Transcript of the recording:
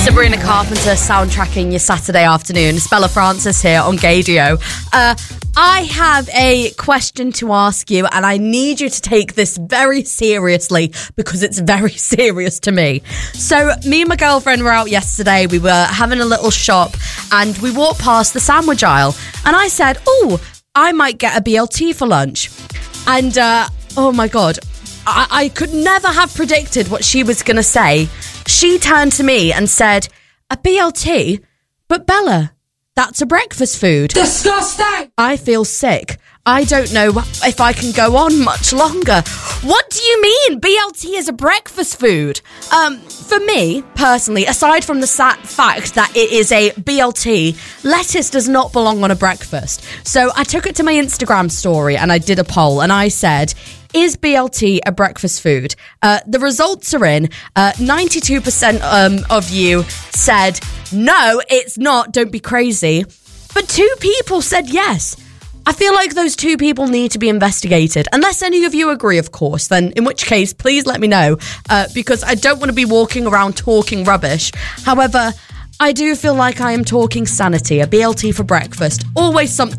Sabrina Carpenter soundtracking your Saturday afternoon. It's Bella Francis here on Gaydio. I have a question to ask you, and I need you to take this very seriously because it's very serious to me. So, me and my girlfriend were out yesterday. We were having a little shop, and we walked past the sandwich aisle. And I said, "Oh, I might get a BLT for lunch." And oh my God, I could never have predicted what she was going to say. She turned to me and said, "A BLT? But Bella, that's a breakfast food." Disgusting! I feel sick. I don't know if I can go on much longer. What do you mean BLT is a breakfast food? For me, personally, aside from the fact that it is a BLT, lettuce does not belong on a breakfast. So I took it to my Instagram story and I did a poll and I said, is BLT a breakfast food? The results are in. 92% of you said, no, it's not, don't be crazy. But 2 people said yes. I feel like those 2 people need to be investigated. Unless any of you agree, of course, then in which case, please let me know. Because I don't want to be walking around talking rubbish. However, I do feel like I am talking sanity. A BLT for breakfast. Always something